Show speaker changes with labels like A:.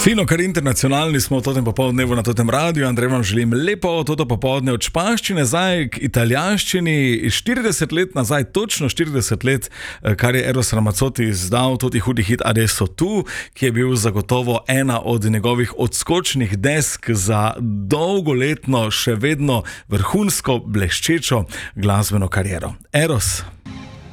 A: Fino, kar internacionalni smo v totem popoldnevu na totem radiju. Andrej, vam želim lepo toto popoldne od španščine zdaj k italijanščini. 40 let nazaj, točno 40 let, kar je Eros Ramazzotti izdal toti hudi hit Adesso tu, ki je bil zagotovo ena od njegovih odskočnih desk za dolgoletno, še vedno vrhunsko bleščečo glasbeno kariero. Eros.